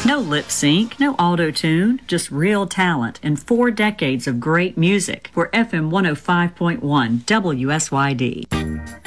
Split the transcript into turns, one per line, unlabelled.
No lip sync, no auto tune, just real talent and 4 decades of great music. We're FM 105.1 WSYD.